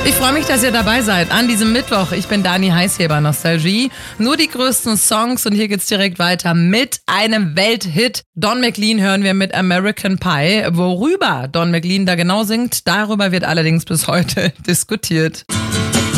Ich freue mich, dass ihr dabei seid an diesem Mittwoch. Ich bin Dani Heißheber, Nostalgie. Nur die größten Songs und hier geht's direkt weiter mit einem Welthit. Don McLean hören wir mit American Pie. Worüber Don McLean da genau singt, darüber wird allerdings bis heute diskutiert.